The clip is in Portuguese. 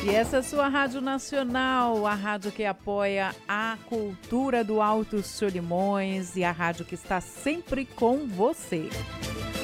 E essa é a sua Rádio Nacional, a rádio que apoia a cultura do Alto Solimões e a rádio que está sempre com você.